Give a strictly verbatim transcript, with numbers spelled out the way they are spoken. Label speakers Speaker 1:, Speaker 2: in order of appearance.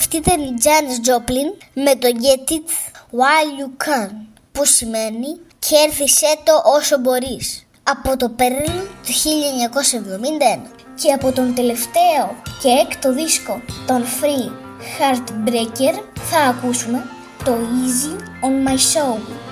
Speaker 1: Αυτή ήταν η Janis Joplin με το Get It While You Can, που σημαίνει κέρδισέ το όσο μπορείς, από το Pearl του χίλια εννιακόσια εβδομήντα ένα. Και από τον τελευταίο και έκτο δίσκο, τον Free Heartbreaker, θα ακούσουμε το Easy on My Soul.